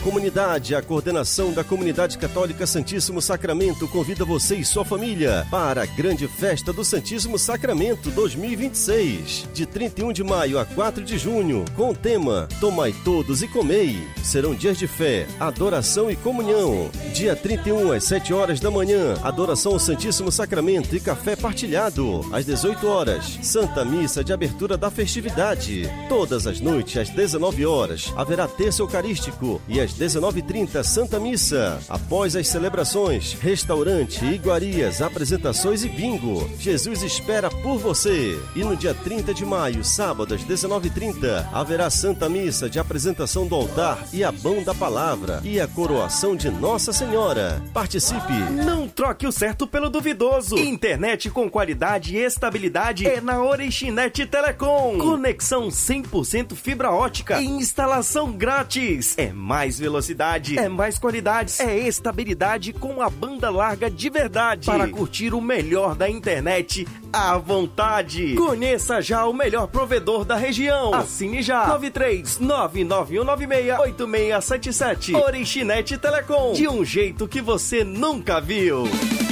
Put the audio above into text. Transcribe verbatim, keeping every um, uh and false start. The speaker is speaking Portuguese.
comunidade, a coordenação da Comunidade Católica Santíssimo Sacramento convida você e sua família para a grande festa do Santíssimo Sacramento dois mil e vinte e seis, de trinta e um de maio a quatro de junho, com o tema Tomai todos e comei. Serão dias de fé, adoração e comunhão. Dia trinta e um às sete horas da manhã, adoração ao Santíssimo Sacramento e café partilhado. Às dezoito horas, Santa Missa de abertura da festividade. Todas as noites às dezenove horas, haverá terço eucarístico e às dezenove e trinta Santa Missa. Após as celebrações, restaurante, iguarias, apresentações e bingo. Jesus espera por você. E no dia trinta de maio, sábado às dezenove e trinta, haverá Santa Missa de apresentação do altar e a bão da palavra e a coroação de Nossa Senhora. Participe! Não troque o certo pelo duvidoso. Internet com qualidade e estabilidade é na Orixinet Telecom. Conexão cem por cento fibra ótica e instalação grátis. É mais velocidade, é mais qualidade, é estabilidade com a banda larga de verdade. Para curtir o melhor da internet à vontade. Conheça já o melhor provedor da região. Assine já. nove três nove nove um nove seis oito seis sete sete. Orixinet Telecom. De um jeito que você nunca viu.